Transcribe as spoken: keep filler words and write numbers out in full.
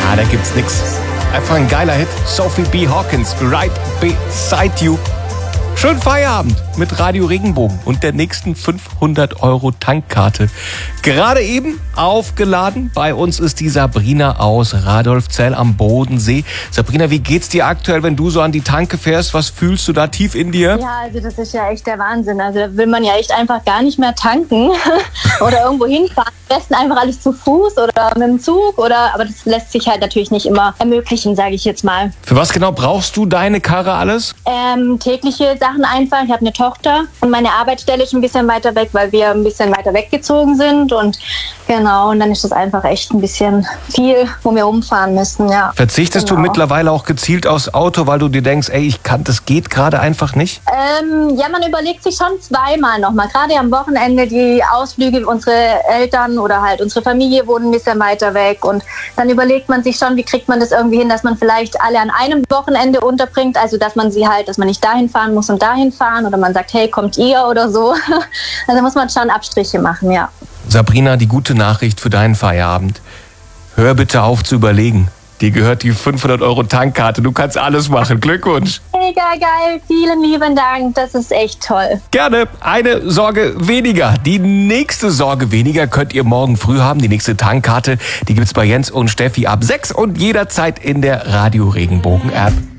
Ah, da gibt's nix. Einfach ein geiler Hit. Sophie B. Hawkins, Right Beside You. Schönen Feierabend mit Radio Regenbogen und der nächsten fünfhundert Euro Tankkarte. Gerade eben aufgeladen. Bei uns ist die Sabrina aus Radolfzell am Bodensee. Sabrina, wie geht's dir aktuell, wenn du so an die Tanke fährst? Was fühlst du da tief in dir? Ja, also das ist ja echt der Wahnsinn. Also da will man ja echt einfach gar nicht mehr tanken oder irgendwo hinfahren. Am besten einfach alles zu Fuß oder mit dem Zug. Oder, aber das lässt sich halt natürlich nicht immer ermöglichen, sage ich jetzt mal. Für was genau brauchst du deine Karre alles? Ähm, tägliche Sachen einfach. Ich habe eine Tochter und meine Arbeitsstelle ist ein bisschen weiter weg, weil wir ein bisschen weiter weggezogen sind. Und genau, und dann ist das einfach echt ein bisschen viel, wo wir umfahren müssen. Ja. Verzichtest genau. du mittlerweile auch gezielt aufs Auto, weil du dir denkst, ey, ich kann, das geht gerade einfach nicht? Ähm, ja, man überlegt sich schon zweimal nochmal. Gerade am Wochenende die Ausflüge, unsere Eltern oder halt unsere Familie wohnen ein bisschen weiter weg. Und dann überlegt man sich schon, wie kriegt man das irgendwie hin, dass man vielleicht alle an einem Wochenende unterbringt. Also, dass man sie halt, dass man nicht dahin fahren muss und dahin fahren. Oder man sagt, hey, kommt ihr oder so. Also muss man schon Abstriche machen, ja. Sabrina, die gute Nachricht für deinen Feierabend. Hör bitte auf zu überlegen. Dir gehört die fünfhundert Euro Tankkarte. Du kannst alles machen. Glückwunsch. Mega geil. Vielen lieben Dank. Das ist echt toll. Gerne. Eine Sorge weniger. Die nächste Sorge weniger könnt ihr morgen früh haben. Die nächste Tankkarte, die gibt's bei Jens und Steffi ab sechs und jederzeit in der Radio Regenbogen App.